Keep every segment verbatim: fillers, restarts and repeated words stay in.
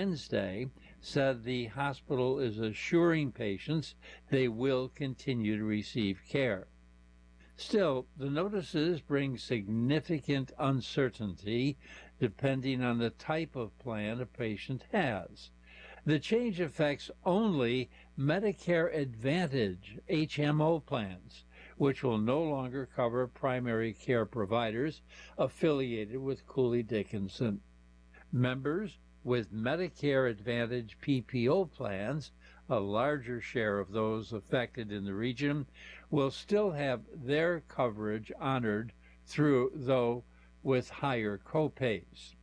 Wednesday said the hospital is assuring patients they will continue to receive care. Still, the notices bring significant uncertainty depending on the type of plan a patient has. The change affects only Medicare Advantage H M O plans, which will no longer cover primary care providers affiliated with Cooley Dickinson. Members with Medicare Advantage P P O plans, a larger share of those affected in the region, will still have their coverage honored, through though with higher copays.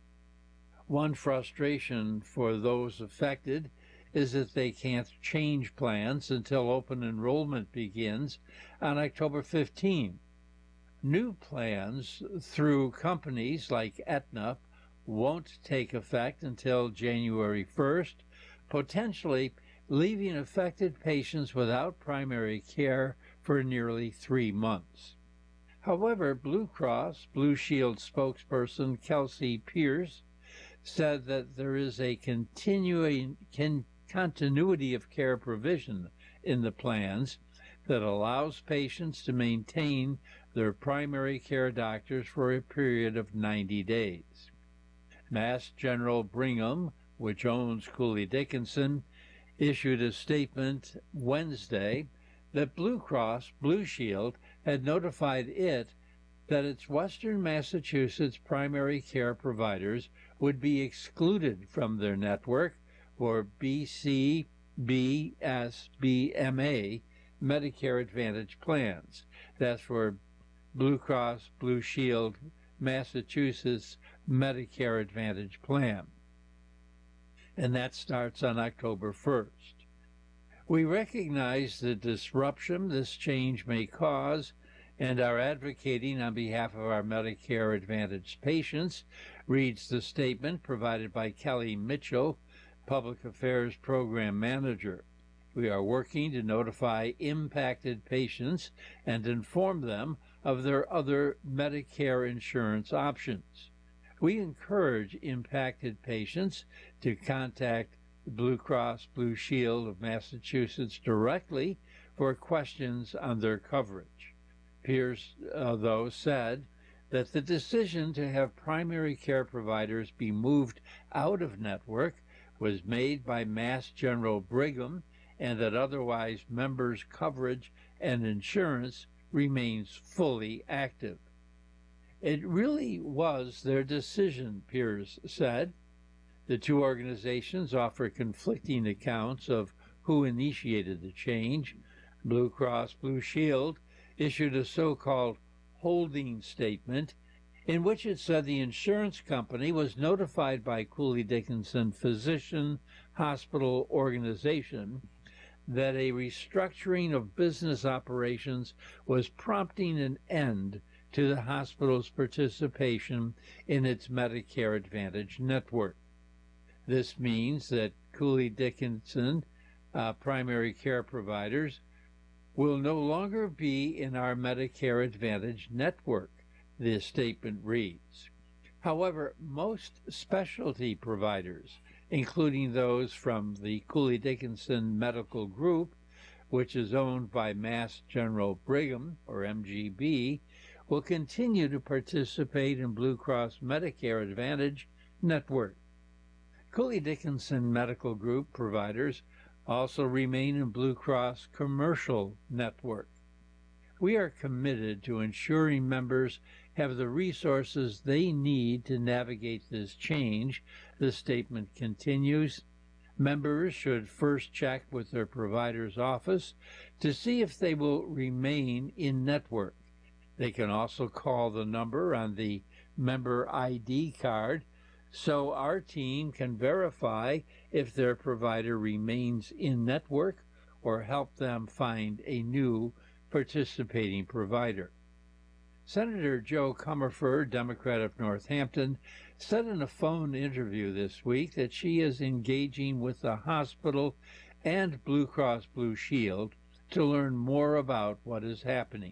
One frustration for those affected is that they can't change plans until open enrollment begins on October fifteenth. New plans through companies like Aetna won't take effect until January first, potentially leaving affected patients without primary care for nearly three months. However, Blue Cross Blue Shield spokesperson Kelsey Pierce said that there is a continuing con- continuity of care provision in the plans that allows patients to maintain their primary care doctors for a period of ninety days. Mass General Brigham, which owns Cooley Dickinson, issued a statement Wednesday that Blue Cross Blue Shield had notified it that its Western Massachusetts primary care providers would be excluded from their network for B C B S B M A Medicare Advantage plans. That's for Blue Cross Blue Shield Massachusetts Medicare Advantage plan. And that starts on October first. We recognize the disruption this change may cause and are advocating on behalf of our Medicare Advantage patients, reads the statement provided by Kelly Mitchell, Public Affairs Program Manager. We are working to notify impacted patients and inform them of their other Medicare insurance options. We encourage impacted patients to contact Blue Cross Blue Shield of Massachusetts directly for questions on their coverage. Pierce, uh, though, said that the decision to have primary care providers be moved out of network was made by Mass General Brigham, and that otherwise members' coverage and insurance remains fully active. It really was their decision, Pierce said. The two organizations offer conflicting accounts of who initiated the change. Blue Cross Blue Shield issued a so-called holding statement in which it said the insurance company was notified by Cooley Dickinson Physician Hospital Organization that a restructuring of business operations was prompting an end to the hospital's participation in its Medicare Advantage network. This means that Cooley Dickinson uh, primary care providers will no longer be in our Medicare Advantage network, this statement reads. However, most specialty providers, including those from the Cooley Dickinson Medical Group, which is owned by Mass General Brigham, or M G B, will continue to participate in Blue Cross Medicare Advantage network. Cooley Dickinson Medical Group providers also remain in Blue Cross Commercial Network. We are committed to ensuring members have the resources they need to navigate this change, the statement continues. Members should first check with their provider's office to see if they will remain in network. They can also call the number on the member I D card so our team can verify if their provider remains in network or help them find a new participating provider. Senator Jo Comerford, Democrat of Northampton, said in a phone interview this week that she is engaging with the hospital and Blue Cross Blue Shield to learn more about what is happening.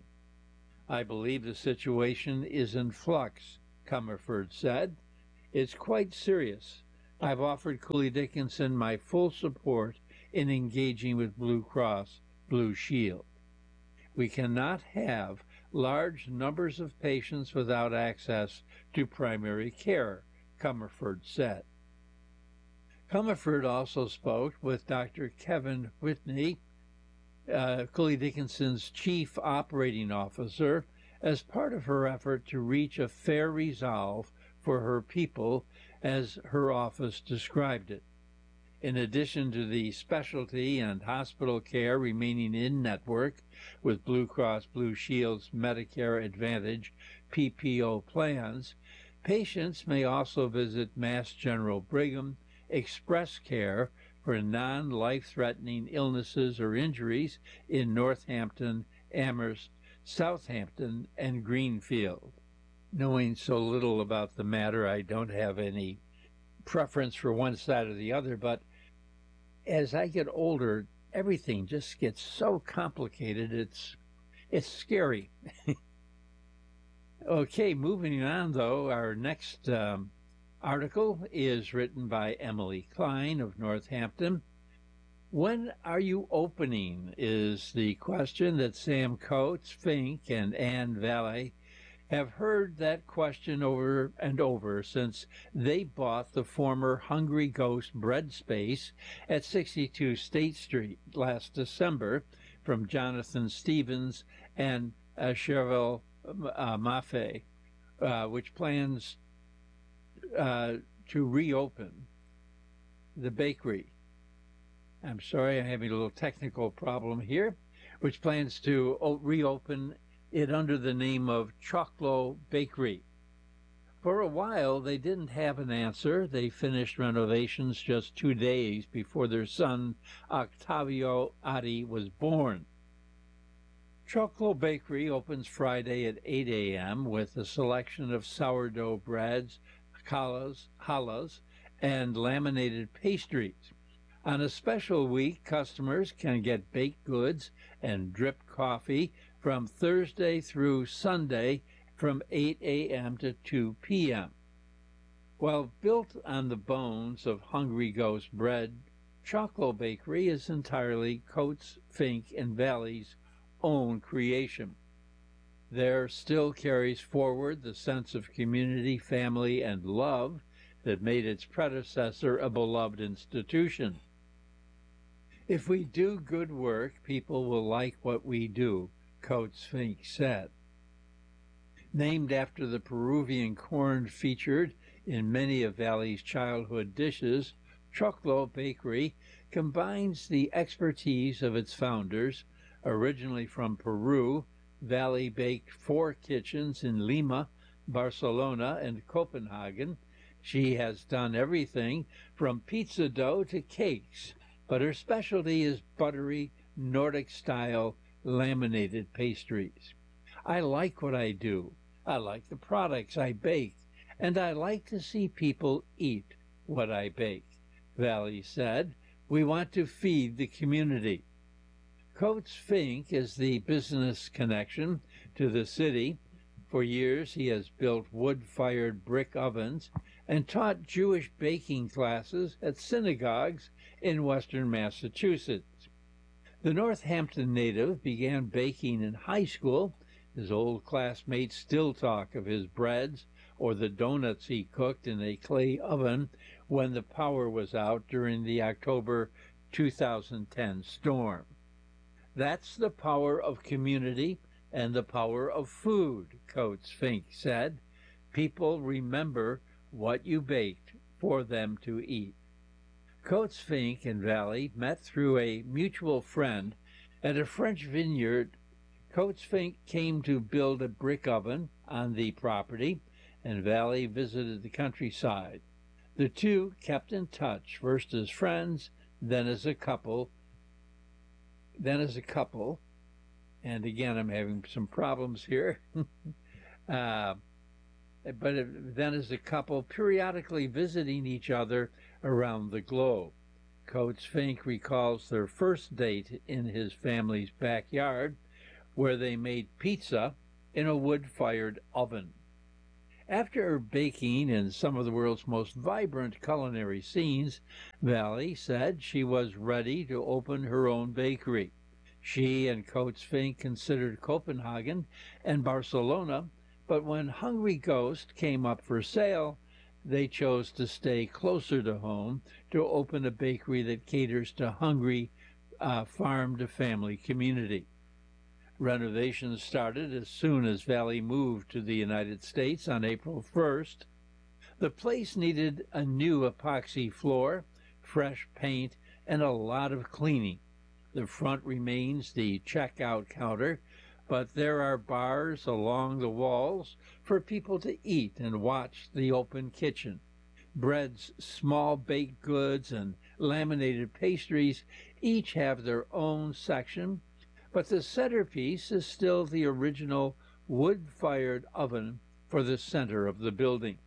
I believe the situation is in flux, Comerford said. It's quite serious. I've offered Cooley Dickinson my full support in engaging with Blue Cross Blue Shield. We cannot have large numbers of patients without access to primary care, Comerford said. Comerford also spoke with Doctor Kevin Whitney, uh, Cooley Dickinson's chief operating officer, as part of her effort to reach a fair resolve for her people, as her office described it. In addition to the specialty and hospital care remaining in network with Blue Cross Blue Shield's Medicare Advantage P P O plans, patients may also visit Mass General Brigham Express Care for non-life-threatening illnesses or injuries in Northampton, Amherst, Southampton, and Greenfield. Knowing so little about the matter, I don't have any preference for one side or the other, but as I get older, everything just gets so complicated, it's it's scary. Okay, moving on, though, our next um, article is written by Emily Klein of Northampton. When are you opening is the question that Sam Coates, Fink, and Ann Valley have heard that question over and over since they bought the former Hungry Ghost bread space at sixty-two State Street last December from Jonathan Stevens and uh, Cheryl uh, Maffei, uh, which plans uh, to reopen the bakery. I'm sorry, I'm having a little technical problem here, which plans to o- reopen it under the name of Choclo Bakery. For a while, they didn't have an answer. They finished renovations just two days before their son, Octavio Adi, was born. Choclo Bakery opens Friday at eight a.m. with a selection of sourdough breads, challahs, challahs, and laminated pastries. On a special week, customers can get baked goods and drip coffee from Thursday through Sunday from eight a.m. to two p.m. While built on the bones of Hungry Ghost bread, Choclo Bakery is entirely Coates, Fink, and Valley's own creation. There still carries forward the sense of community, family, and love that made its predecessor a beloved institution. If we do good work, people will like what we do, Coates Fink said. Named after the Peruvian corn featured in many of Valley's childhood dishes, Choclo Bakery combines the expertise of its founders. Originally from Peru, Valley baked four kitchens in Lima, Barcelona, and Copenhagen. She has done everything from pizza dough to cakes, but her specialty is buttery, Nordic-style laminated pastries. I like what I do. I like the products I bake, and I like to see people eat what I bake. Valley said, we want to feed the community. Coates Fink is the business connection to the city. For years, he has built wood-fired brick ovens and taught Jewish baking classes at synagogues in western Massachusetts. The Northampton native began baking in high school. His old classmates still talk of his breads or the donuts he cooked in a clay oven when the power was out during the October two thousand ten storm. That's the power of community and the power of food, Coates Fink said. People remember what you baked for them to eat. Coates Fink and Valley met through a mutual friend at a French vineyard. Coates Fink came to build a brick oven on the property, and Valley visited the countryside. The two kept in touch, first as friends, then as a couple, then as a couple, and again, I'm having some problems here, uh, but then as a couple, periodically visiting each other around the globe. Coates Fink recalls their first date in his family's backyard, where they made pizza in a wood-fired oven. After baking in some of the world's most vibrant culinary scenes, Valley said she was ready to open her own bakery. She and Coates Fink considered Copenhagen and Barcelona, but when Hungry Ghost came up for sale, they chose to stay closer to home to open a bakery that caters to hungry uh, farm-to-family community. Renovations started as soon as Valley moved to the United States on April first. The place needed a new epoxy floor, fresh paint, and a lot of cleaning. The front remains the checkout counter, but there are bars along the walls for people to eat and watch the open kitchen. Breads, small baked goods, and laminated pastries each have their own section, but the centerpiece is still the original wood-fired oven for the center of the building.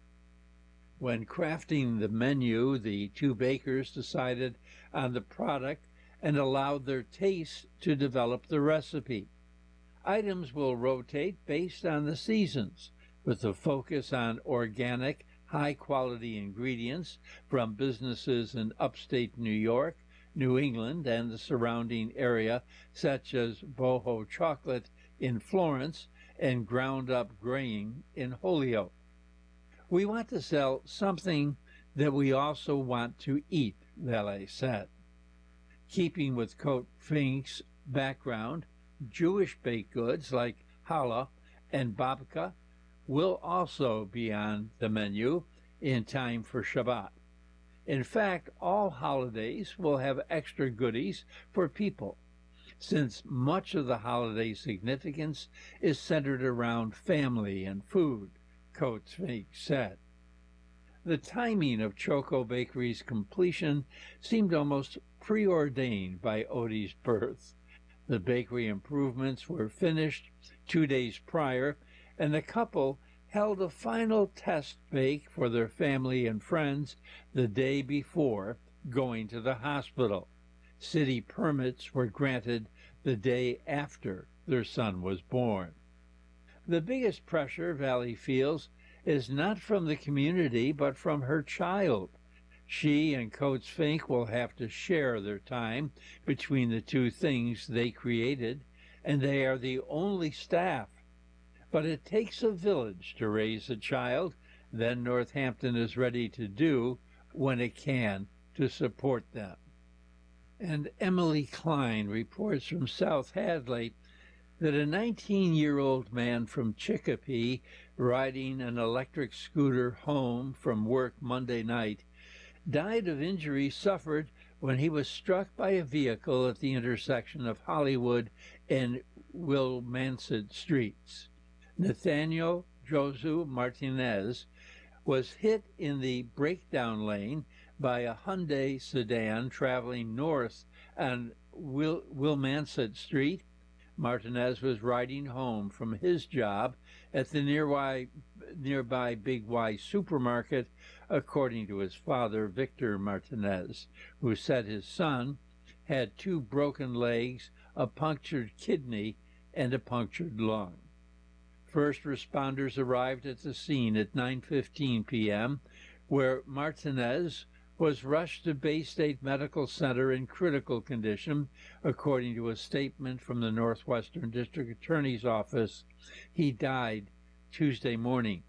When crafting the menu, the two bakers decided on the product and allowed their tastes to develop the recipe. Items will rotate based on the seasons, with a focus on organic, high-quality ingredients from businesses in upstate New York, New England, and the surrounding area, such as boho chocolate in Florence and ground-up grain in Holyoke. We want to sell something that we also want to eat, Valley said. Keeping with Coates Fink's background, Jewish baked goods like challah and babka will also be on the menu in time for Shabbat. In fact, all holidays will have extra goodies for people, since much of the holiday significance is centered around family and food, Coates Fink said. The timing of Choco Bakery's completion seemed almost preordained by Odie's birth. The bakery improvements were finished two days prior, and the couple held a final test bake for their family and friends the day before going to the hospital. City permits were granted the day after their son was born. The biggest pressure Valley feels is not from the community, but from her child. She and Coates Fink will have to share their time between the two things they created, and they are the only staff. But it takes a village to raise a child, then Northampton is ready to do when it can to support them. And Emily Klein reports from South Hadley that a nineteen-year-old man from Chicopee riding an electric scooter home from work Monday night died of injuries suffered when he was struck by a vehicle at the intersection of Hollywood and Wilmansett Streets. Nathaniel Josu Martinez was hit in the breakdown lane by a Hyundai sedan traveling north on Wil- Wilmansett Street. Martinez was riding home from his job at the nearby, nearby Big Y supermarket, according to his father, Victor Martinez, who said his son had two broken legs, a punctured kidney, and a punctured lung. First responders arrived at the scene at nine fifteen p m, where Martinez was rushed to Bay State Medical Center in critical condition, according to a statement from the Northwestern District Attorney's Office. He died Tuesday morning.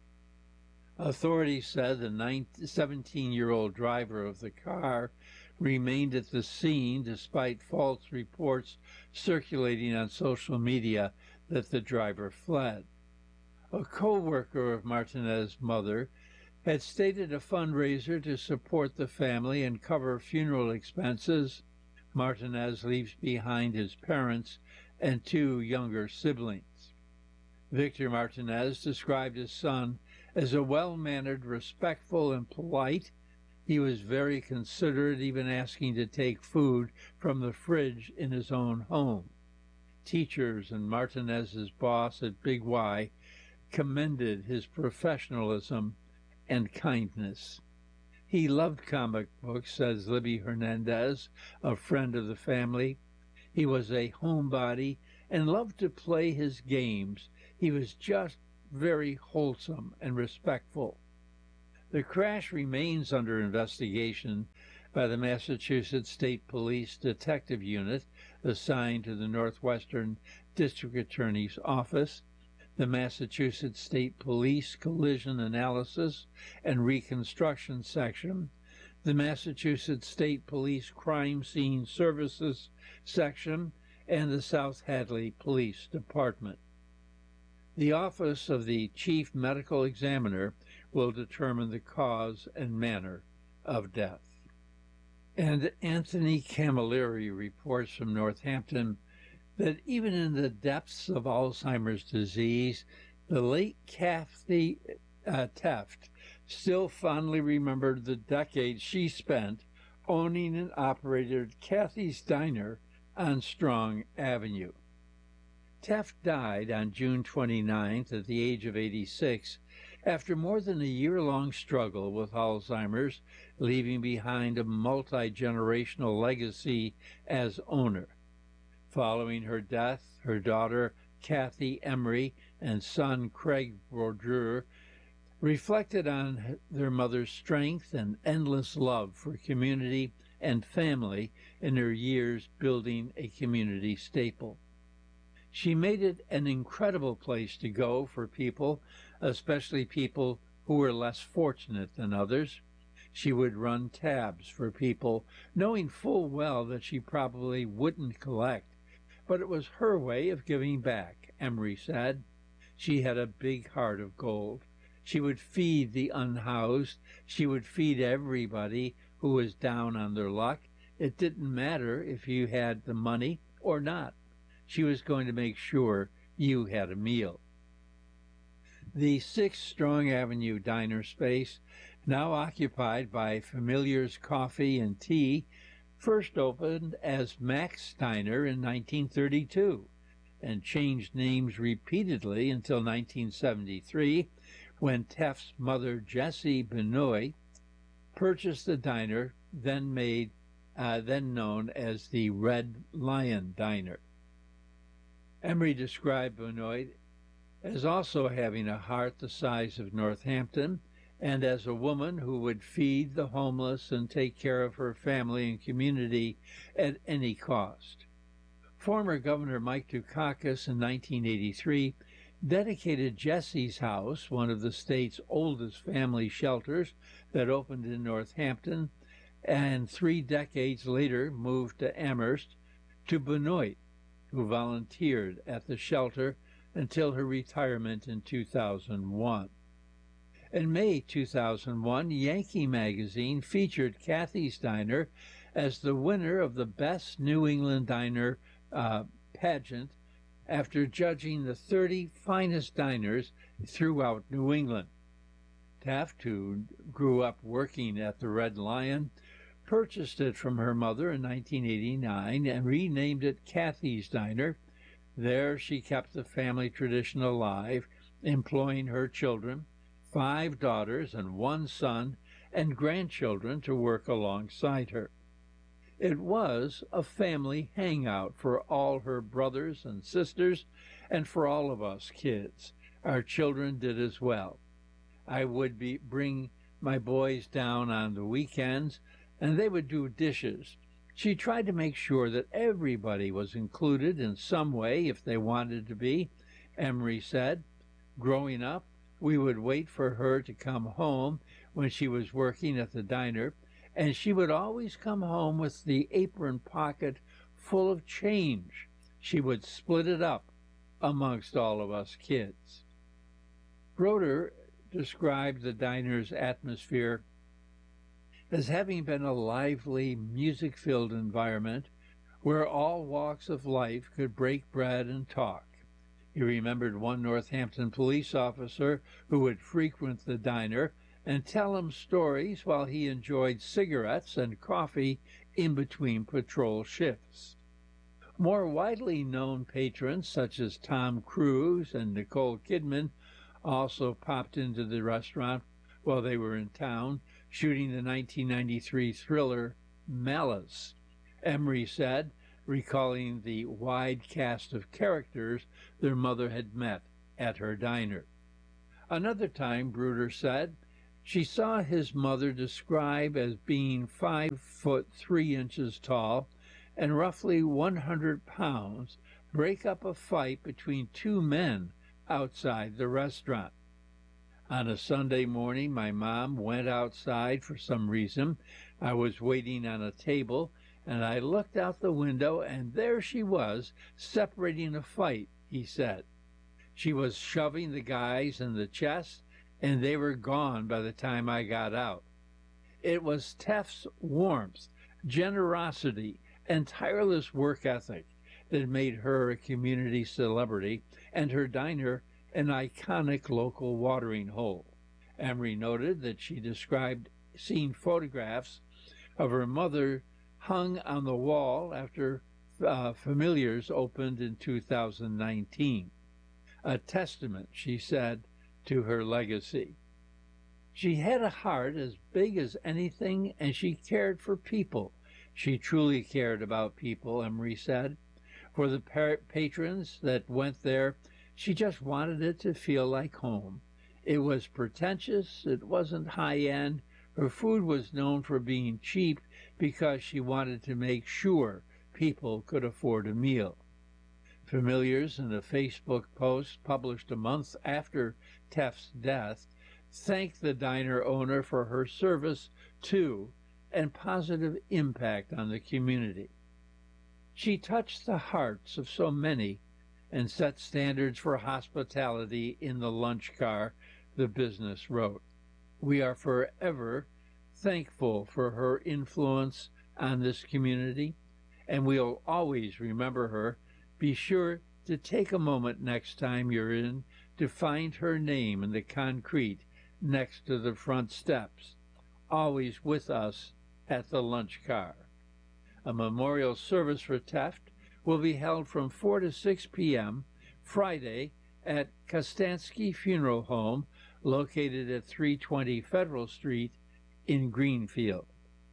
Authorities said the seventeen-year-old driver of the car remained at the scene despite false reports circulating on social media that the driver fled. A co-worker of Martinez's mother had stated a fundraiser to support the family and cover funeral expenses. Martinez leaves behind his parents and two younger siblings. Victor Martinez described his son as a well-mannered, respectful, and polite. He was very considerate, even asking to take food from the fridge in his own home. Teachers and Martinez's boss at Big Y commended his professionalism and kindness. He loved comic books, says Libby Hernandez, a friend of the family. He was a homebody and loved to play his games. He was just very wholesome and respectful. The crash remains under investigation by the Massachusetts State Police Detective Unit assigned to the Northwestern District Attorney's Office, the Massachusetts State Police Collision Analysis and Reconstruction Section, the Massachusetts State Police Crime Scene Services Section, and the South Hadley Police Department. The Office of the Chief Medical Examiner will determine the cause and manner of death. And Anthony Camilleri reports from Northampton that even in the depths of Alzheimer's disease, the late Kathy uh, Teft still fondly remembered the decades she spent owning and operated Kathy's Diner on Strong Avenue. Teft died on June twenty-ninth at the age of eighty-six after more than a year-long struggle with Alzheimer's, leaving behind a multi-generational legacy as owner. Following her death, her daughter Kathy Emery and son Craig Brodeur reflected on their mother's strength and endless love for community and family in her years building a community staple. She made it an incredible place to go for people, especially people who were less fortunate than others. She would run tabs for people, knowing full well that she probably wouldn't collect, but it was her way of giving back, Emery said. She had a big heart of gold. She would feed the unhoused. She would feed everybody who was down on their luck. It didn't matter if you had the money or not. She was going to make sure you had a meal. The six Strong Avenue diner space, now occupied by Familiar's Coffee and Tea, first opened as Mac's Diner in nineteen thirty-two and changed names repeatedly until nineteen seventy-three, when Teft's mother, Jessie Benoit, purchased the diner, then made, uh, then known as the Red Lion Diner. Emery described Benoit as also having a heart the size of Northampton, and as a woman who would feed the homeless and take care of her family and community at any cost. Former Governor Mike Dukakis in nineteen eighty-three dedicated Jessie's House, one of the state's oldest family shelters that opened in Northampton, and three decades later moved to Amherst, to Benoit, who volunteered at the shelter until her retirement in two thousand one. In May two thousand one, Yankee magazine featured Kathy's Diner as the winner of the Best New England Diner uh, pageant after judging the thirty finest diners throughout New England. Teft, who grew up working at the Red Lion, purchased it from her mother in nineteen eighty-nine and renamed it Kathy's Diner. There she kept the family tradition alive, employing her children, five daughters and one son, and grandchildren to work alongside her. It was a family hangout for all her brothers and sisters and for all of us kids. Our children did as well. I would be, bring my boys down on the weekends, and they would do dishes. She tried to make sure that everybody was included in some way if they wanted to be, Emery said. Growing up, we would wait for her to come home when she was working at the diner, and she would always come home with the apron pocket full of change. She would split it up amongst all of us kids. Brodeur described the diner's atmosphere as having been a lively, music-filled environment where all walks of life could break bread and talk. He remembered one Northampton police officer who would frequent the diner and tell him stories while he enjoyed cigarettes and coffee in between patrol shifts. More widely known patrons such as Tom Cruise and Nicole Kidman also popped into the restaurant while they were in town, shooting the nineteen ninety-three thriller Malice. Emery said, recalling the wide cast of characters their mother had met at her diner. Another time, Bruder said, she saw his mother described as being five foot three inches tall and roughly one hundred pounds break up a fight between two men outside the restaurant. On a Sunday morning, my mom went outside for some reason. I was waiting on a table, and I looked out the window, and there she was, separating a fight, he said. She was shoving the guys in the chest, and they were gone by the time I got out. It was Teff's warmth, generosity, and tireless work ethic that made her a community celebrity and her diner an iconic local watering hole. Emery noted that she described seeing photographs of her mother hung on the wall after uh, Familiars opened in two thousand nineteen. A testament, she said, to her legacy. She had a heart as big as anything, and she cared for people. She truly cared about people, Emery said. For the patrons that went there, she just wanted it to feel like home. It was pretentious. It wasn't high-end. Her food was known for being cheap because she wanted to make sure people could afford a meal. Familiars, in a Facebook post published a month after Teff's death, thanked the diner owner for her service to and positive impact on the community. She touched the hearts of so many and set standards for hospitality in the lunch car, the business wrote. We are forever thankful for her influence on this community, and we'll always remember her. Be sure to take a moment next time you're in to find her name in the concrete next to the front steps, always with us at the lunch car. A memorial service for Teff will be held from four to six p m Friday at Kostansky Funeral Home, located at three twenty Federal Street in Greenfield.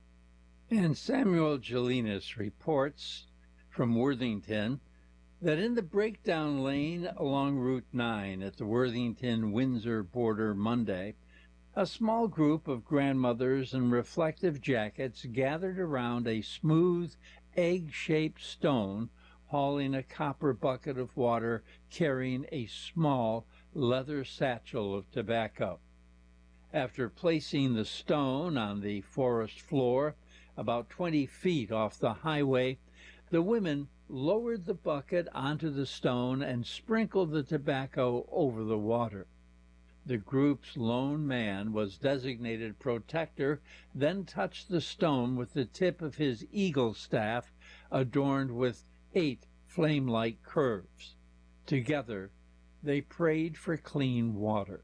And Samuel Jelinas reports from Worthington that in the breakdown lane along Route nine at the Worthington-Windsor border Monday, a small group of grandmothers in reflective jackets gathered around a smooth, egg-shaped stone, hauling a copper bucket of water, carrying a small leather satchel of tobacco. After placing the stone on the forest floor, about twenty feet off the highway, the women lowered the bucket onto the stone and sprinkled the tobacco over the water. The group's lone man was designated protector, then touched the stone with the tip of his eagle staff, adorned with eight flame-like curves. Together, they prayed for clean water.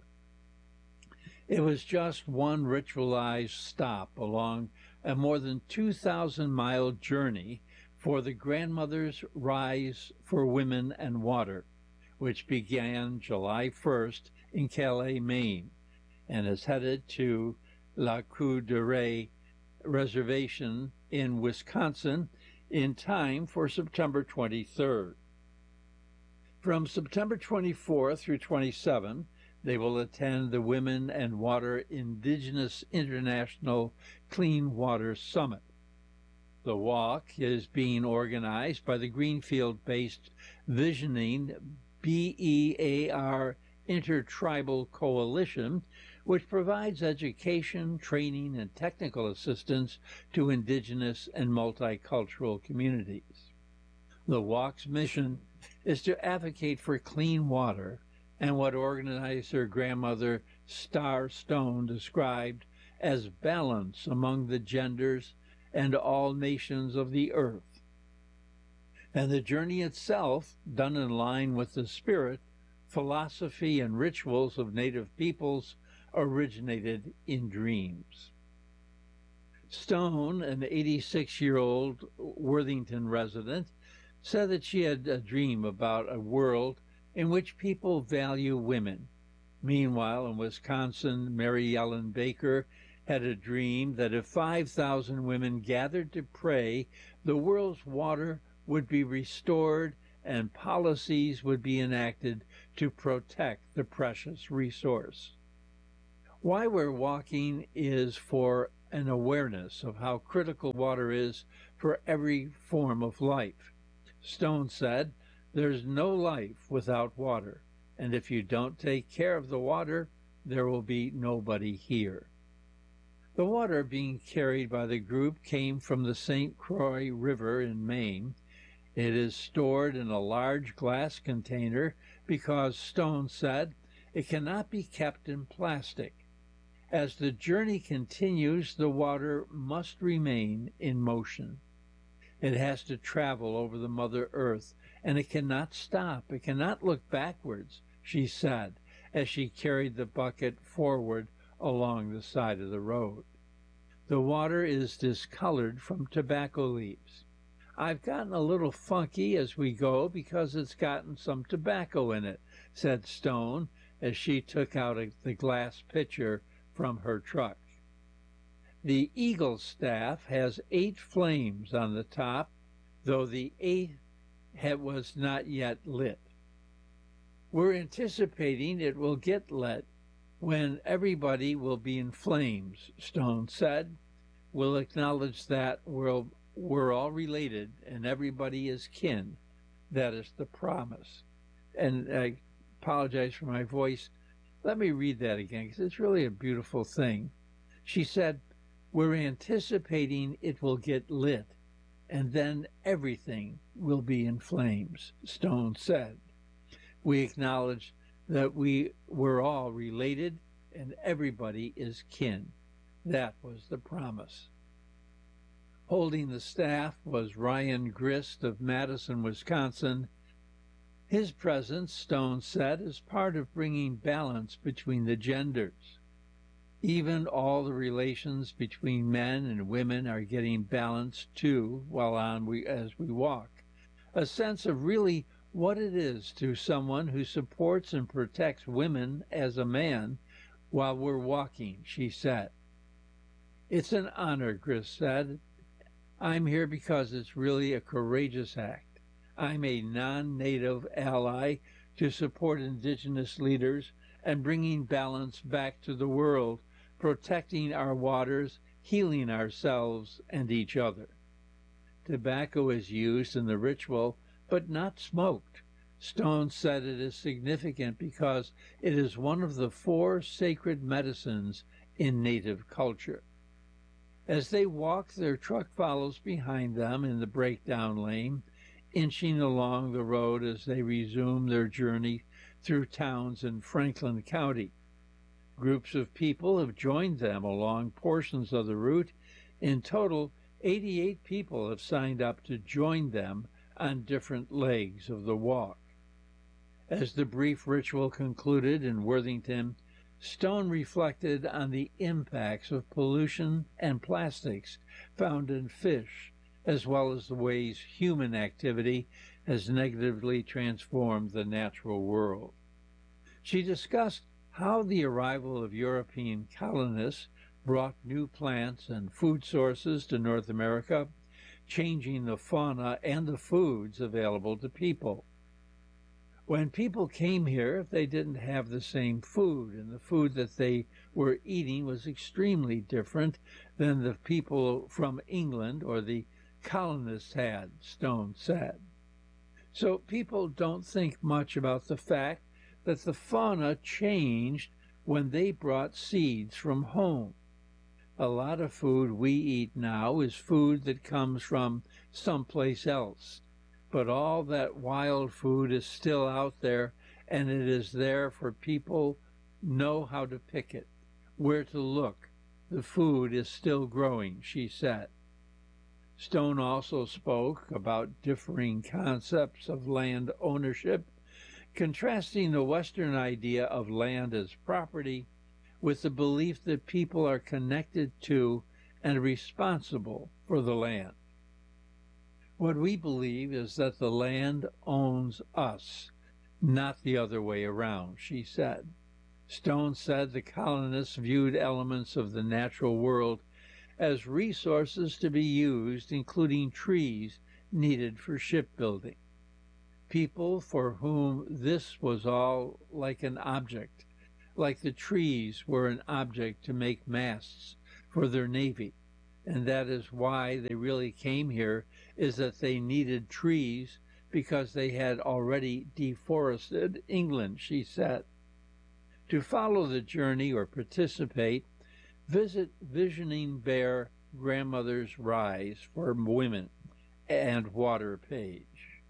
It was just one ritualized stop along a more than two thousand mile journey for the Grandmothers' Rise for Women and Water, which began July first in Calais, Maine, and is headed to La Coup de Rey Reservation in Wisconsin in time for September twenty-third. From September twenty-fourth through twenty-seventh, they will attend the Women and Water Indigenous International Clean Water Summit. The walk is being organized by the Greenfield-based Visioning B E A R Intertribal Coalition, which provides education, training, and technical assistance to indigenous and multicultural communities. The walk's mission is to advocate for clean water and what organizer grandmother Star Stone described as balance among the genders and all nations of the earth. And the journey itself, done in line with the spirit, philosophy, and rituals of native peoples, originated in dreams. Stone, an eighty-six-year-old Worthington resident, said that she had a dream about a world in which people value women. Meanwhile, in Wisconsin, Mary Ellen Baker had a dream that if five thousand women gathered to pray, the world's water would be restored and policies would be enacted to protect the precious resource. Why we're walking is for an awareness of how critical water is for every form of life. Stone said, "There's no life without water, and if you don't take care of the water, there will be nobody here." The water being carried by the group came from the Saint Croix River in Maine. It is stored in a large glass container because, Stone said, it cannot be kept in plastic. As the journey continues, the water must remain in motion. It has to travel over the Mother Earth, and it cannot stop. It cannot look backwards, she said, as she carried the bucket forward along the side of the road. The water is discolored from tobacco leaves. "I've gotten a little funky as we go because it's gotten some tobacco in it," said Stone, as she took out a, the glass pitcher from her truck. The Eagle staff has eight flames on the top, though the eighth was not yet lit. "We're anticipating it will get lit when everybody will be in flames," Stone said. "We'll acknowledge that we're, we're all related and everybody is kin. That is the promise." And I apologize for my voice. Let me read that again, because it's really a beautiful thing. She said, "We're anticipating it will get lit, and then everything will be in flames," Stone said. "We acknowledge that we were all related and everybody is kin." That was the promise. Holding the staff was Ryan Grist of Madison, Wisconsin. His presence, Stone said, is part of bringing balance between the genders. Even all the relations between men and women are getting balanced too while on we as we walk. A sense of really what it is to someone who supports and protects women as a man while we're walking, she said. "It's an honor," Grist said. "I'm here because it's really a courageous act. I'm a non-native ally to support indigenous leaders and bringing balance back to the world, protecting our waters, healing ourselves and each other." Tobacco is used in the ritual, but not smoked. Stone said it is significant because it is one of the four sacred medicines in Native culture. As they walk, their truck follows behind them in the breakdown lane, inching along the road as they resume their journey through towns in Franklin County. Groups of people have joined them along portions of the route. In total, eighty-eight people have signed up to join them on different legs of the walk. As the brief ritual concluded in Worthington, Stone reflected on the impacts of pollution and plastics found in fish, as well as the ways human activity has negatively transformed the natural world. She discussed how the arrival of European colonists brought new plants and food sources to North America, changing the fauna and the foods available to people. When people came here, they didn't have the same food, and the food that they were eating was extremely different than the people from England or the colonists had, Stone said. So people don't think much about the fact that the fauna changed when they brought seeds from home. A lot of food we eat now is food that comes from someplace else, but all that wild food is still out there, and it is there for people know how to pick it, where to look. The food is still growing, she said. Stone also spoke about differing concepts of land ownership, contrasting the Western idea of land as property with the belief that people are connected to and responsible for the land. What we believe is that the land owns us, not the other way around, she said. Stone said the colonists viewed elements of the natural world as resources to be used, including trees needed for shipbuilding. people for whom this was all like an object, like the trees were an object to make masts for their navy. And that is why they really came here, is that they needed trees because they had already deforested England, she said. To follow the journey or participate, visit Visioning Bear Grandmother's Rise for Women and Water page.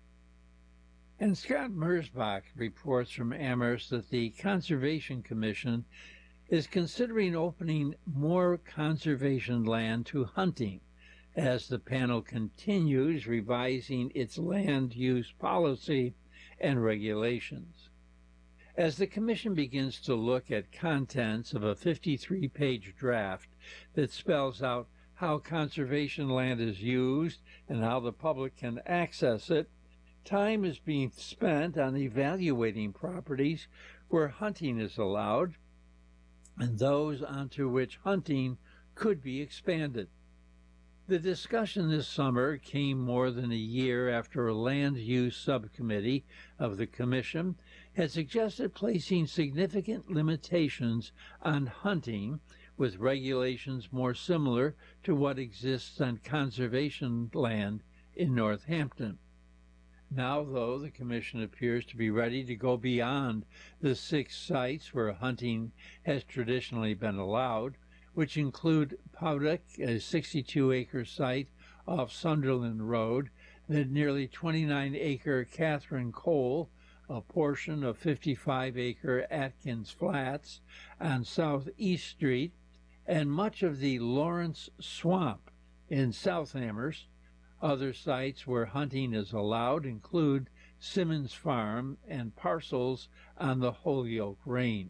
And Scott Merzbach reports from Amherst that the Conservation Commission is considering opening more conservation land to hunting as the panel continues revising its land use policy and regulations. As the Commission begins to look at contents of a fifty-three page draft that spells out how conservation land is used and how the public can access it, time is being spent on evaluating properties where hunting is allowed and those onto which hunting could be expanded. The discussion this summer came more than a year after a land use subcommittee of the Commission had suggested placing significant limitations on hunting with regulations more similar to what exists on conservation land in Northampton. Now, though, the Commission appears to be ready to go beyond the six sites where hunting has traditionally been allowed, which include Powdick, a sixty-two acre site off Sunderland Road, the nearly twenty-nine acre Catherine Cole, a portion of fifty-five acre Atkins Flats on South East Street, and much of the Lawrence Swamp in South Amherst. Other sites where hunting is allowed include Simmons Farm and parcels on the Holyoke Range.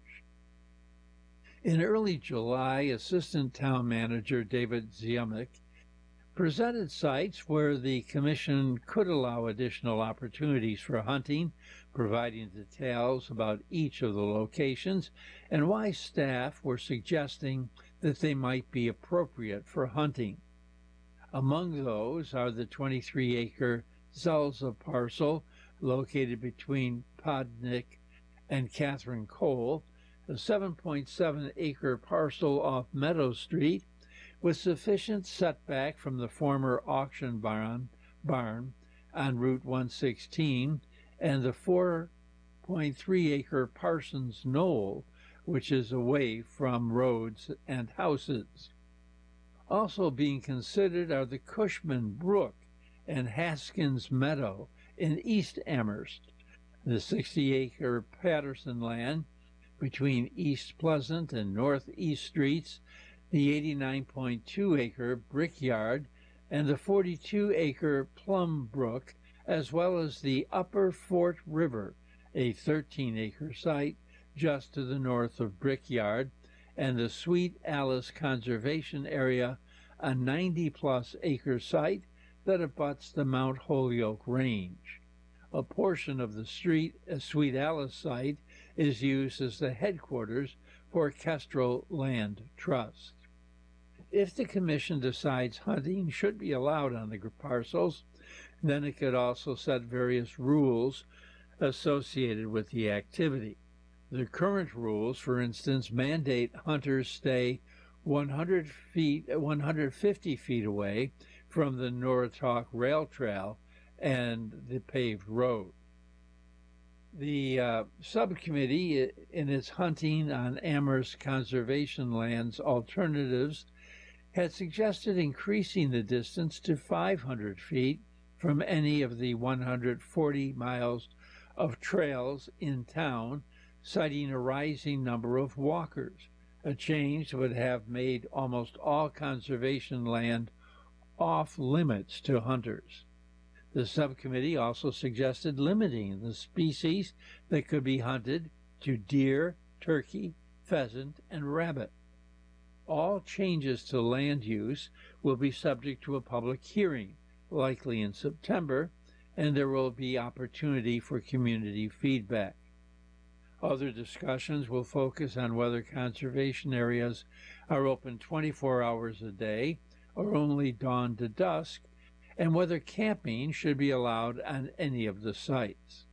In early July, Assistant Town Manager David Ziemnick presented sites where the Commission could allow additional opportunities for hunting, providing details about each of the locations and why staff were suggesting that they might be appropriate for hunting. Among those are the twenty-three acre Zelza parcel located between Podnick and Catherine Cole, a seven point seven acre parcel off Meadow Street with sufficient setback from the former auction barn, barn on Route one sixteen, and the four point three acre Parsons Knoll, which is away from roads and houses. Also being considered are the Cushman Brook and Haskins Meadow in East Amherst, the sixty acre Patterson land between East Pleasant and Northeast Streets, the eighty-nine point two acre Brickyard, and the forty-two acre Plum Brook, as well as the Upper Fort River, a thirteen acre site just to the north of Brickyard, and the Sweet Alice Conservation Area, a ninety plus acre site that abuts the Mount Holyoke Range. A portion of the street, a Sweet Alice site is used as the headquarters for Kestrel Land Trust. If the Commission decides hunting should be allowed on the parcels, then it could also set various rules associated with the activity. The current rules, for instance, mandate hunters stay one hundred feet, one hundred fifty feet away from the Norritalk Rail Trail and the paved road. The uh, subcommittee, in its hunting on Amherst conservation lands alternatives, had suggested increasing the distance to five hundred feet from any of the one hundred forty miles of trails in town, citing a rising number of walkers, a change that would have made almost all conservation land off limits to hunters. The subcommittee also suggested limiting the species that could be hunted to deer, turkey, pheasant, and rabbit. All changes to land use will be subject to a public hearing, likely in September, and there will be opportunity for community feedback. Other discussions will focus on whether conservation areas are open twenty-four hours a day or only dawn to dusk, and whether camping should be allowed on any of the sites.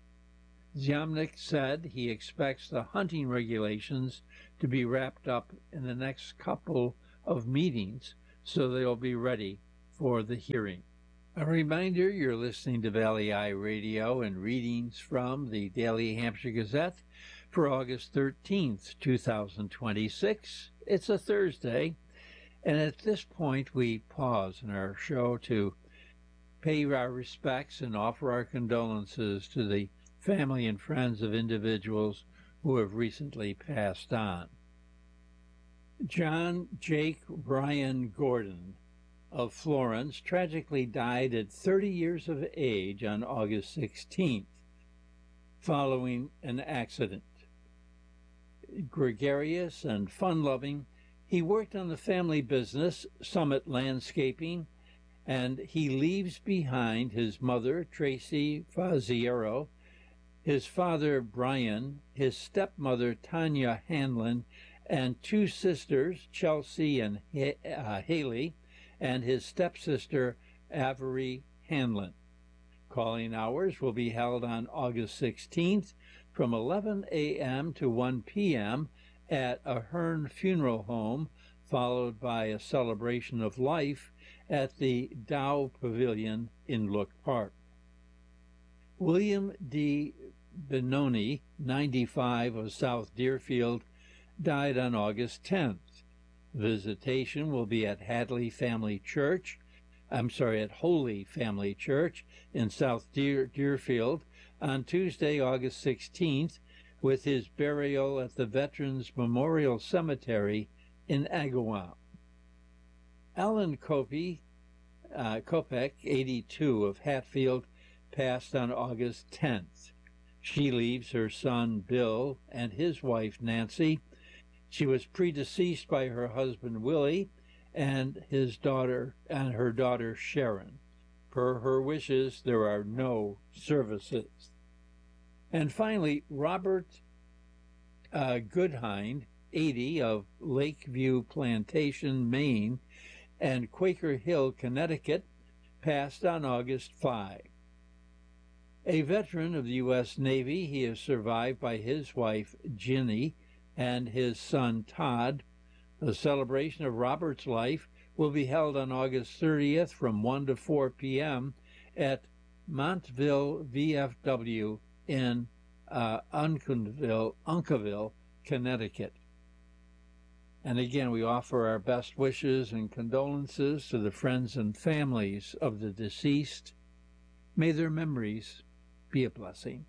Ziemniak said he expects the hunting regulations to be wrapped up in the next couple of meetings, so they'll be ready for the hearing. A reminder, you're listening to Valley Eye Radio and readings from the Daily Hampshire Gazette for August thirteenth, two thousand twenty-six. It's a Thursday, and at this point we pause in our show to pay our respects and offer our condolences to the family and friends of individuals who have recently passed on. John Jake Brian Gordon of Florence tragically died at thirty years of age on August sixteenth, following an accident. Gregarious and fun-loving, he worked on the family business, Summit Landscaping, and he leaves behind his mother, Tracy Faziero, his father, Brian, his stepmother, Tanya Hanlon, and two sisters, Chelsea and ha- uh, Haley, and his stepsister, Avery Hanlon. Calling hours will be held on August sixteenth from eleven a.m. to one p.m. at Ahern Funeral Home, followed by a celebration of life at the Dow Pavilion in Look Park. William D. Benoni, ninety-five, of South Deerfield, died on August tenth. Visitation will be at Hadley Family Church, I'm sorry, at Holy Family Church in South Deer, Deerfield on Tuesday, August sixteenth, with his burial at the Veterans Memorial Cemetery in Agawam. Alan Kopey, uh, Kopek, eighty-two, of Hatfield, passed on August tenth. She leaves her son Bill and his wife Nancy. She was predeceased by her husband Willie and his daughter and her daughter Sharon. Per her wishes, there are no services. And finally, Robert uh, Goodhind, eighty, of Lakeview Plantation, Maine, and Quaker Hill, Connecticut, passed on August fifth. A veteran of the U S Navy, he is survived by his wife, Ginny, and his son, Todd. The celebration of Robert's life will be held on August thirtieth from one to four p.m. at Montville V F W in uh, Uncasville, Uncasville, Connecticut. And again, we offer our best wishes and condolences to the friends and families of the deceased. May their memories be a blessing.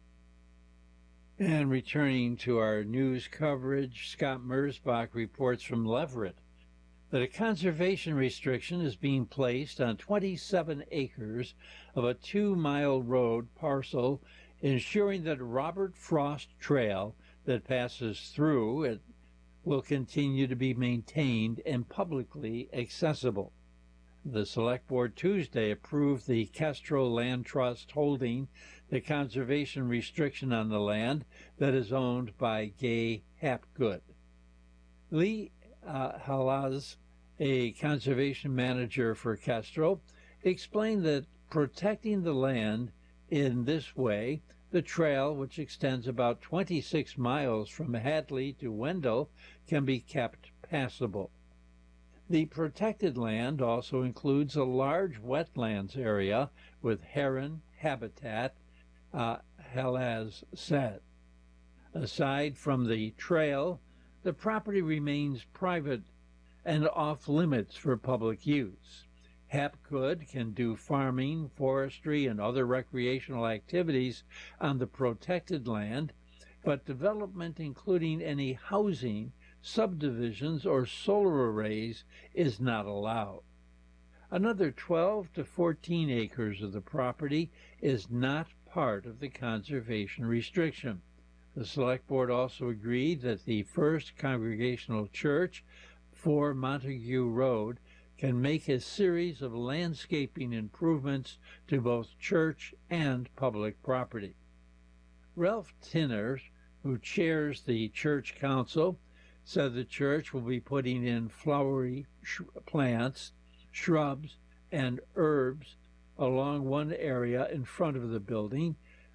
And returning to our news coverage, Scott Merzbach reports from Leverett that a conservation restriction is being placed on twenty-seven acres of a two-mile road parcel, ensuring that Robert Frost Trail that passes through it will continue to be maintained and publicly accessible. The Select Board Tuesday approved the Kestrel Land Trust holding the conservation restriction on the land that is owned by Gay Hapgood. Lee uh, Halaz, a conservation manager for Kestrel, explained that protecting the land in this way, the trail, which extends about twenty-six miles from Hadley to Wendell, can be kept passable. The protected land also includes a large wetlands area with heron habitat, uh, Halaz said. Aside from the trail, the property remains private and off limits for public use. Hapgood can do farming, forestry, and other recreational activities on the protected land, but development, including any housing, subdivisions, or solar arrays, is not allowed. Another twelve to fourteen acres of the property is not part of the conservation restriction. The Select Board also agreed that the First Congregational Church, four Montague Road, can make a series of landscaping improvements to both church and public property. Ralph Tinner, who chairs the church council, said the church will be putting in flowery sh- plants, shrubs, and herbs along one area in front of the building,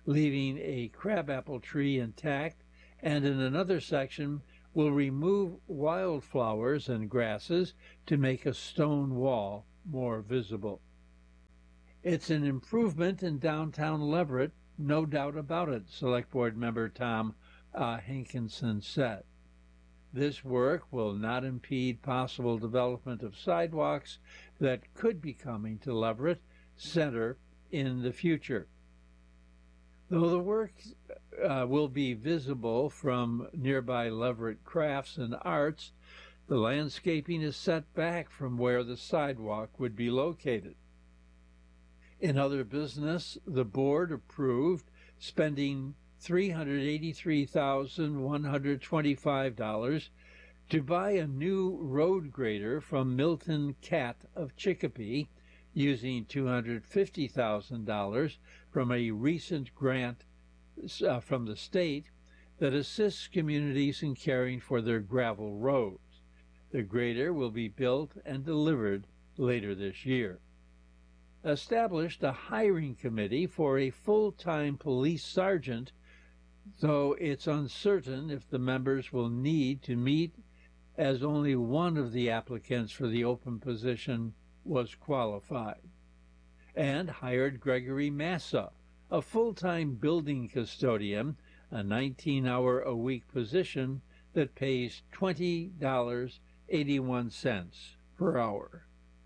leaving a crabapple tree intact, and in another section will remove wildflowers and grasses to make a stone wall more visible. It's an improvement in downtown Leverett, no doubt about it, Select Board Member Tom uh, Hankinson said. This work will not impede possible development of sidewalks that could be coming to Leverett Center in the future. Though the work uh, will be visible from nearby Leverett Crafts and Arts, the landscaping is set back from where the sidewalk would be located. In other business, the board approved spending three hundred eighty-three thousand one hundred twenty-five dollars to buy a new road grader from Milton Cat of Chicopee, using two hundred fifty thousand dollars from a recent grant uh, from the state that assists communities in caring for their gravel roads. The grader will be built and delivered later this year. Established a hiring committee for a full-time police sergeant, though it's uncertain if the members will need to meet, as only one of the applicants for the open position was qualified. And hired Gregory Massa, a full-time building custodian, a nineteen-hour-a-week position that pays twenty dollars and eighty-one cents per hour.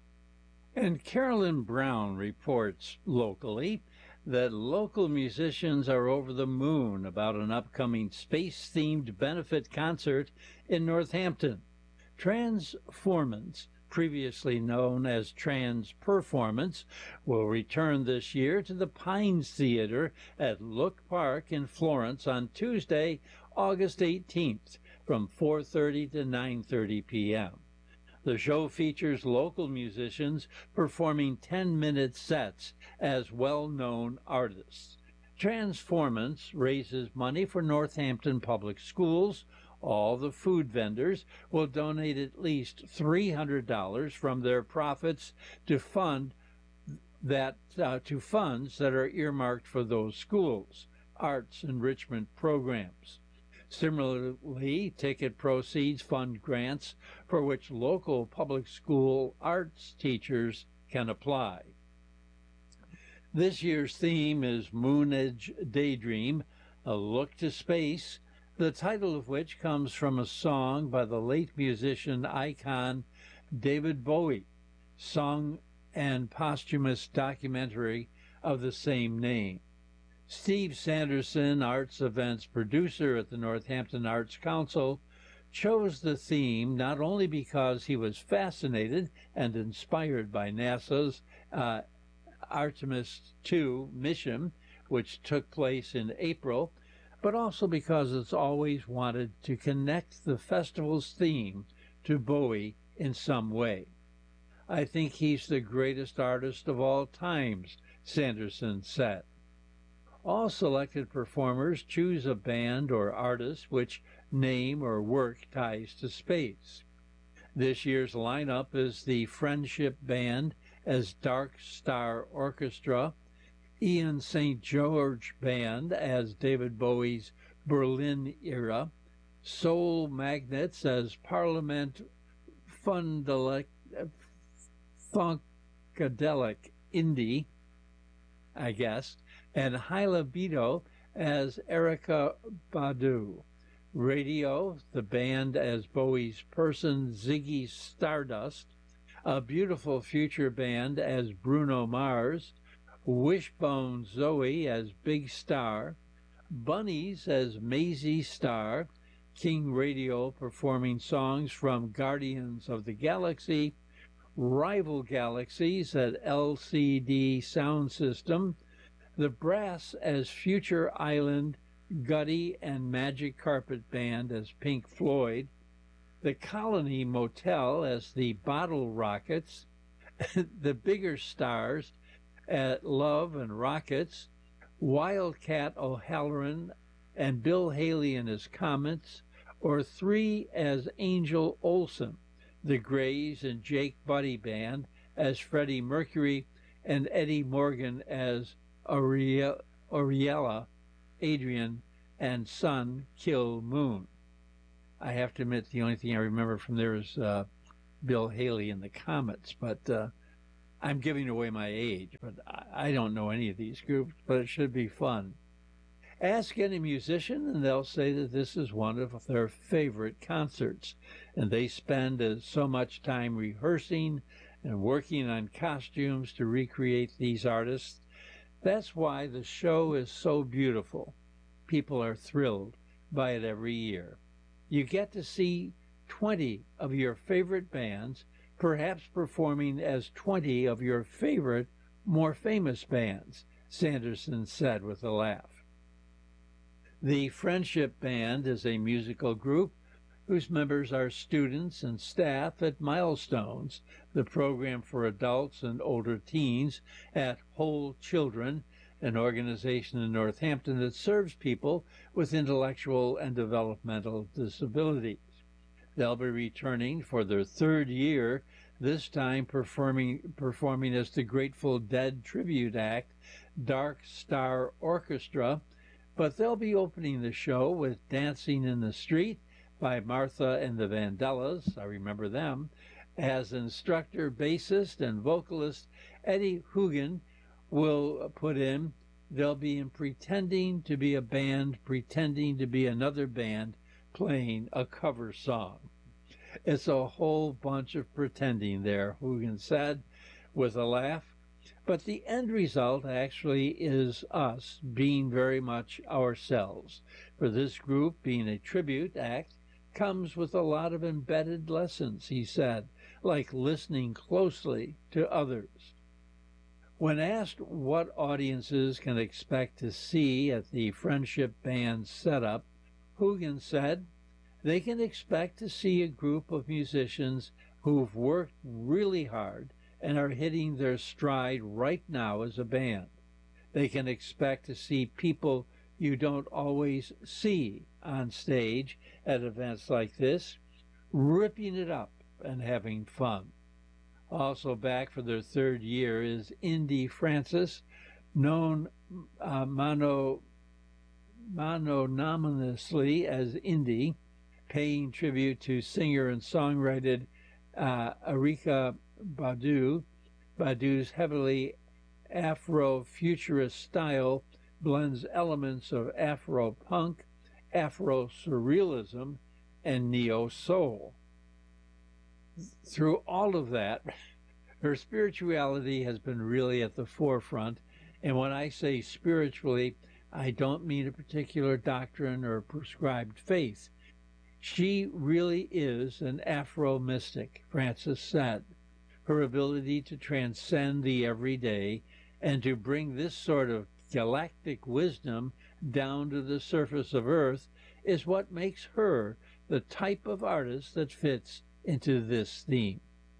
And Carolyn Brown reports locally that local musicians are over the moon about an upcoming space-themed benefit concert in Northampton. Transformance, previously known as Transperformance, will return this year to the Pines Theater at Look Park in Florence on Tuesday, August eighteenth, from four thirty to nine thirty p m The show features local musicians performing ten-minute sets as well-known artists. Transformance raises money for Northampton Public Schools. All the food vendors will donate at least three hundred dollars from their profits to fund that uh, to funds that are earmarked for those schools' arts enrichment programs. Similarly, ticket proceeds fund grants for which local public school arts teachers can apply. This year's theme is Moon Edge Daydream, a look to space, the title of which comes from a song by the late musician icon David Bowie, song and posthumous documentary of the same name. Steve Sanderson, arts events producer at the Northampton Arts Council, chose the theme not only because he was fascinated and inspired by NASA's uh, Artemis two mission, which took place in April, but also because it's always wanted to connect the festival's theme to Bowie in some way. I think he's the greatest artist of all times, Sanderson said. All selected performers choose a band or artist which name or work ties to space. This year's lineup is the Friendship Band as Dark Star Orchestra, Ian Saint George Band as David Bowie's Berlin Era, Soul Magnets as Parliament Fundadelic, Funkadelic Indie, I guess, and High Libido as Erykah Badu. Radio, the band as Bowie's person Ziggy Stardust, A Beautiful Future Band as Bruno Mars, Wishbone Zoe as Big Star, Bunnies as Maisie Star, King Radio performing songs from Guardians of the Galaxy, Rival Galaxies at L C D Sound System, The Brass as Future Island, Gutty and Magic Carpet Band as Pink Floyd, the Colony Motel as the Bottle Rockets, the Bigger Stars at Love and Rockets, Wildcat O'Halloran and Bill Haley and his Comets, or Three as Angel Olsen, the Grays and Jake Buddy Band as Freddie Mercury, and Eddie Morgan as Ariella Adrian, and Sun Kill Moon. I have to admit, the only thing I remember from there is uh, Bill Haley and the Comets, but uh, I'm giving away my age, but I don't know any of these groups, but it should be fun. Ask any musician, and they'll say that this is one of their favorite concerts, and they spend uh, so much time rehearsing and working on costumes to recreate these artists. That's why the show is so beautiful. People are thrilled by it every year. You get to see twenty of your favorite bands, perhaps performing as twenty of your favorite, more famous bands, Sanderson said with a laugh. The Friendship Band is a musical group whose members are students and staff at Milestones, the program for adults and older teens at Whole Children, an organization in Northampton that serves people with intellectual and developmental disabilities. They'll be returning for their third year, this time performing, performing as the Grateful Dead tribute act, Dark Star Orchestra, but they'll be opening the show with Dancing in the Street by Martha and the Vandellas, I remember them, as instructor, bassist, and vocalist Eddie Hugan will put in, they'll be in pretending to be a band, pretending to be another band, playing a cover song. It's a whole bunch of pretending there, Hugan said with a laugh. But the end result actually is us being very much ourselves. For this group, being a tribute act comes with a lot of embedded lessons, he said, like listening closely to others. When asked what audiences can expect to see at the Friendship Band setup, Hugan said they can expect to see a group of musicians who've worked really hard and are hitting their stride right now as a band. They can expect to see people you don't always see on stage at events like this, ripping it up and having fun. Also back for their third year is Indy Francis, known uh, mono, mononymously as Indy, paying tribute to singer and songwriter uh, Erykah Badu. Badu's heavily Afro-futurist style blends elements of Afro-punk, Afro-surrealism, and neo-soul. Through all of that, her spirituality has been really at the forefront, and when I say spiritually, I don't mean a particular doctrine or prescribed faith. She really is an Afro-mystic, Francis said. Her ability to transcend the everyday and to bring this sort of galactic wisdom down to the surface of Earth is what makes her the type of artist that fits into this theme.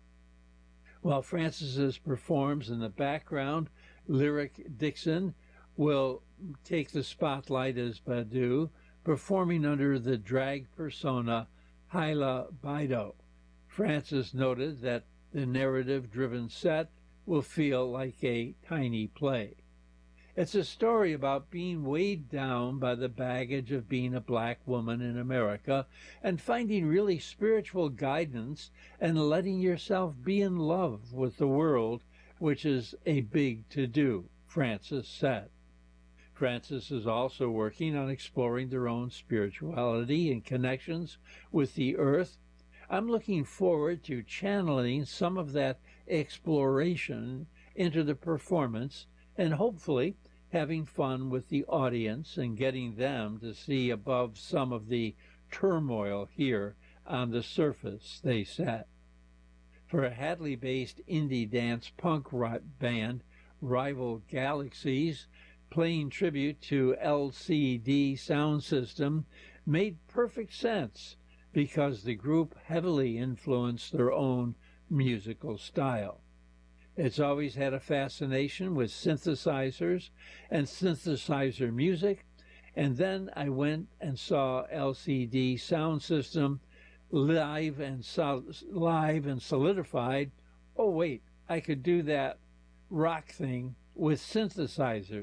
While Francis performs in the background, Lyric Dixon will take the spotlight as Badu, performing under the drag persona Hyla Bido. Francis noted that the narrative-driven set will feel like a tiny play. It's a story about being weighed down by the baggage of being a black woman in America and finding really spiritual guidance and letting yourself be in love with the world, which is a big to-do, Francis said. Francis is also working on exploring their own spirituality and connections with the earth. I'm looking forward to channeling some of that exploration into the performance and hopefully having fun with the audience and getting them to see above some of the turmoil here on the surface, they said. For a Hadley-based indie dance punk rock band, Rival Galaxies, playing tribute to L C D Sound System made perfect sense because the group heavily influenced their own musical style. It's always had a fascination with synthesizers and synthesizer music, and then I went and saw L C D Sound System live and sol- live and solidified. Oh wait, I could do that rock thing with synthesizers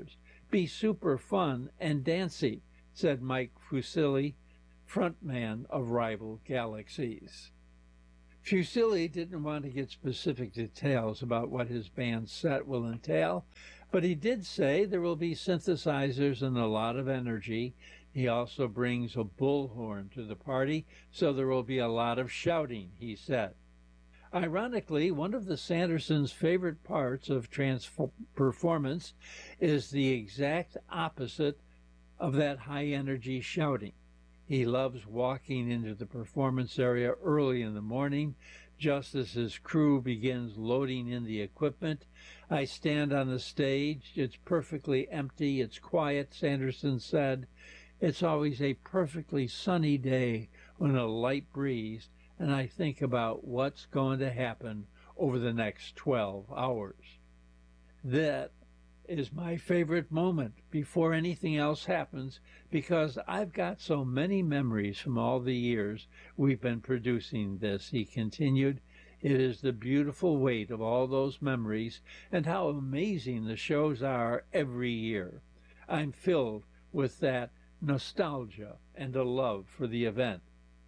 be super fun and dancy, said Mike Fusilli, frontman of Rival Galaxies. Fusilli didn't want to get specific details about what his band's set will entail, but he did say there will be synthesizers and a lot of energy. He also brings a bullhorn to the party, so there will be a lot of shouting, he said. Ironically, one of the Sandersons' favorite parts of trance performance is the exact opposite of that high-energy shouting. He loves walking into the performance area early in the morning, just as his crew begins loading in the equipment. I stand on the stage. It's perfectly empty. It's quiet, Sanderson said. It's always a perfectly sunny day with a light breeze, and I think about what's going to happen over the next twelve hours. That is my favorite moment before anything else happens, because I've got so many memories from all the years we've been producing this, he continued. It is the beautiful weight of all those memories and how amazing the shows are every year. I'm filled with that nostalgia and a love for the event.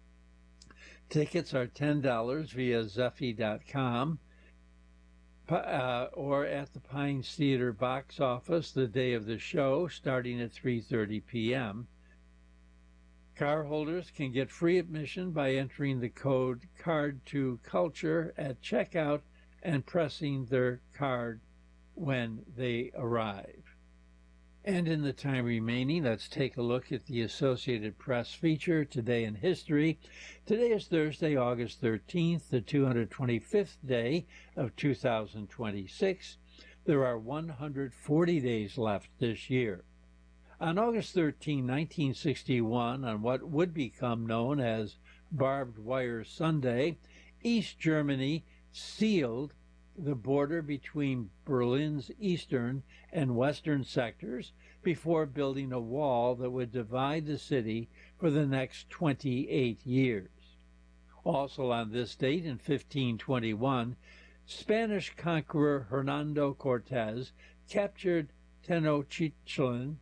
Tickets are ten dollars via Zeffy dot com. Uh, or at the Pines Theater box office the day of the show, starting at three thirty p m Car holders can get free admission by entering the code card to culture at checkout and pressing their card when they arrive. And in the time remaining, let's take a look at the Associated Press feature, Today in History. Today is Thursday, August thirteenth, the two hundred twenty-fifth day of two thousand twenty-six. There are one hundred forty days left this year. On August thirteenth, nineteen sixty-one, on what would become known as Barbed Wire Sunday, East Germany sealed the border between Berlin's eastern and western sectors before building a wall that would divide the city for the next twenty-eight years. Also on this date in fifteen twenty-one, Spanish conqueror Hernando Cortez captured Tenochtitlan,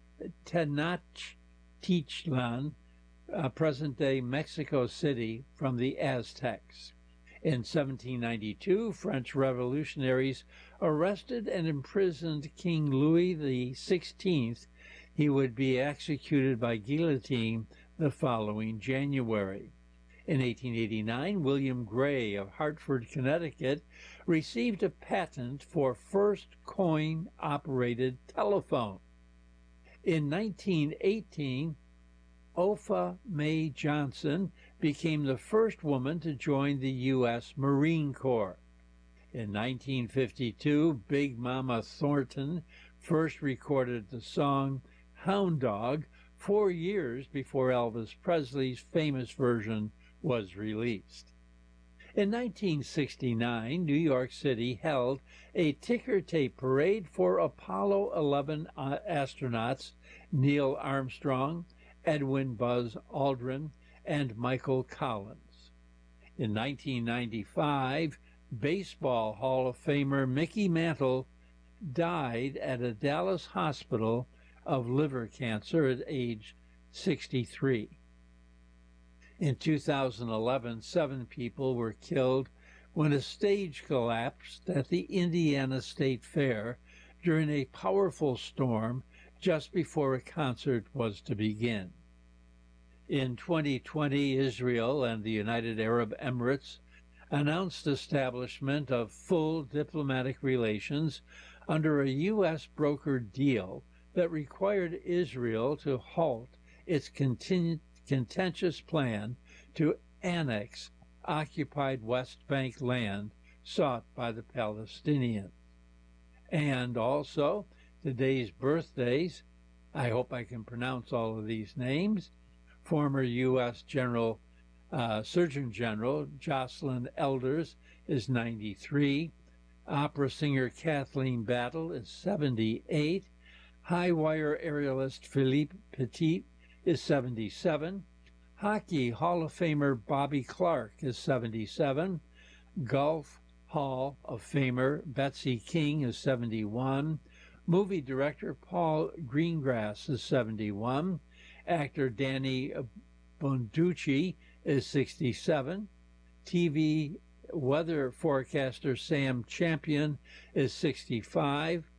Tenochtitlan, uh, present-day Mexico City, from the Aztecs. In seventeen ninety-two, French revolutionaries arrested and imprisoned King Louis the sixteenth. He would be executed by guillotine the following January. In eighteen eighty-nine, William Gray of Hartford, Connecticut, received a patent for first coin-operated telephone. In nineteen eighteen, Opha May Johnson became the first woman to join the U S Marine Corps. In nineteen fifty-two, Big Mama Thornton first recorded the song Hound Dog four years before Elvis Presley's famous version was released. In nineteen sixty-nine, New York City held a ticker tape parade for Apollo eleven astronauts Neil Armstrong, Edwin Buzz Aldrin, and Michael Collins. In nineteen ninety-five, Baseball Hall of Famer Mickey Mantle died at a Dallas hospital of liver cancer at age sixty-three. In two thousand eleven, seven people were killed when a stage collapsed at the Indiana State Fair during a powerful storm just before a concert was to begin. In twenty twenty, Israel and the United Arab Emirates announced establishment of full diplomatic relations under a U S brokered deal that required Israel to halt its continu- contentious plan to annex occupied West Bank land sought by the Palestinians. And also, today's birthdays, I hope I can pronounce all of these names. Former U S General, uh, Surgeon General Jocelyn Elders is ninety-three. Opera singer Kathleen Battle is seventy-eight. High wire aerialist Philippe Petit is seventy-seven. Hockey Hall of Famer Bobby Clark is seventy-seven. Golf Hall of Famer Betsy King is seventy-one. Movie director Paul Greengrass is seventy-one. Actor Danny Bonducci is sixty-seven. T V weather forecaster Sam Champion is sixty-five.